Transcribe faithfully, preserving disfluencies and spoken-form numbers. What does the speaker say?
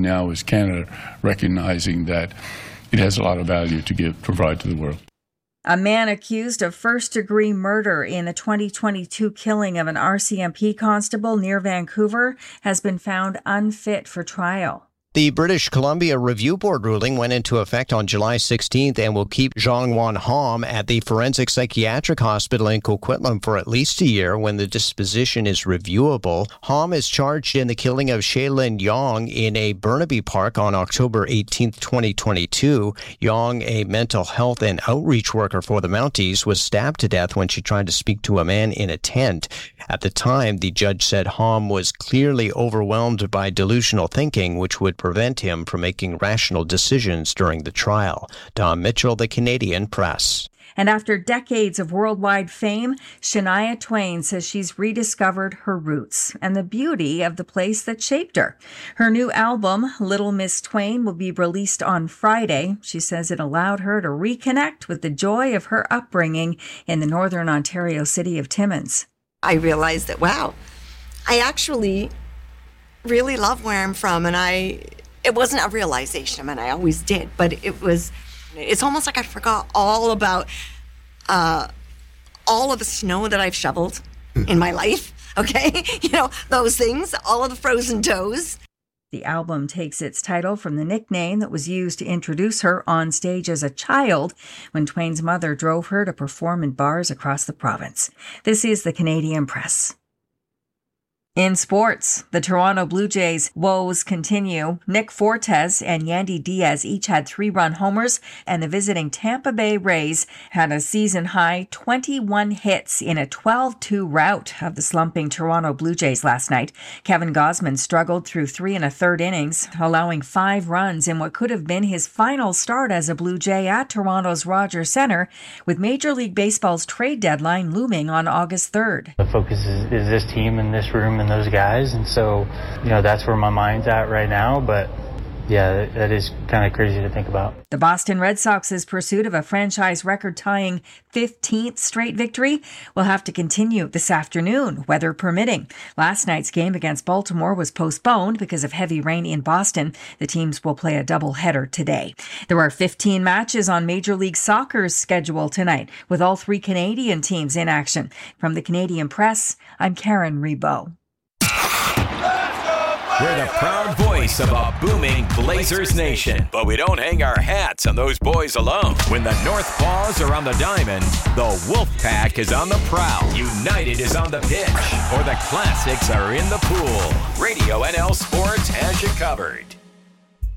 now is Canada recognizing that it has a lot of value to give, provide to the world. A man accused of first-degree murder in the twenty twenty-two killing of an R C M P constable near Vancouver has been found unfit for trial. The British Columbia Review Board ruling went into effect on July sixteenth and will keep Jeong-Won Ham at the Forensic Psychiatric Hospital in Coquitlam for at least a year when the disposition is reviewable. Ham is charged in the killing of Shailin Yong in a Burnaby Park on October eighteenth, twenty twenty-two. Yong, a mental health and outreach worker for the Mounties, was stabbed to death when she tried to speak to a man in a tent. At the time, the judge said Ham was clearly overwhelmed by delusional thinking, which would prevent him from making rational decisions during the trial. Don Mitchell, The Canadian Press. And after decades of worldwide fame, Shania Twain says she's rediscovered her roots and the beauty of the place that shaped her. Her new album, Little Miss Twain, will be released on Friday. She says it allowed her to reconnect with the joy of her upbringing in the northern Ontario city of Timmins. I realized that, wow, I actually really love where I'm from, and I, it wasn't a realization, I mean, I always did, but it was, it's almost like I forgot all about uh, all of the snow that I've shoveled in my life, okay? You know, those things, all of the frozen toes. The album takes its title from the nickname that was used to introduce her on stage as a child when Twain's mother drove her to perform in bars across the province. This is The Canadian Press. In sports, the Toronto Blue Jays' woes continue. Nick Fortes and Yandy Diaz each had three-run homers, and the visiting Tampa Bay Rays had a season-high twenty-one hits in a twelve two rout of the slumping Toronto Blue Jays last night. Kevin Gausman struggled through three and a third innings, allowing five runs in what could have been his final start as a Blue Jay at Toronto's Rogers Centre, with Major League Baseball's trade deadline looming on August third. The focus is, is this team and this room and those guys, and so, you know, that's where my mind's at right now, but yeah, that is kind of crazy to think about. The Boston Red Sox's pursuit of a franchise record-tying fifteenth straight victory will have to continue this afternoon, weather permitting. Last night's game against Baltimore was postponed because of heavy rain in Boston. The teams will play a doubleheader today. There are fifteen matches on Major League Soccer's schedule tonight, with all three Canadian teams in action. From the Canadian Press, I'm Karen Rebo. We're the proud voice of a booming Blazers nation. But we don't hang our hats on those boys alone. When the North Paws are on the diamond, the Wolfpack is on the prowl. United is on the pitch, or the Classics are in the pool. Radio N L Sports has you covered.